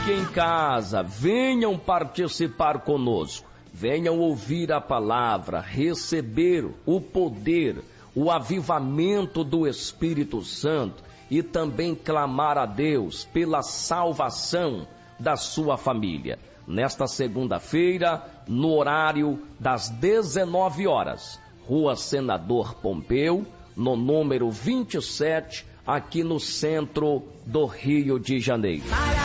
Em casa, venham participar conosco, venham ouvir a palavra, receber o poder, o avivamento do Espírito Santo e também clamar a Deus pela salvação da sua família. Nesta segunda-feira, no horário das 19 horas, Rua Senador Pompeu, no número 27, aqui no centro do Rio de Janeiro.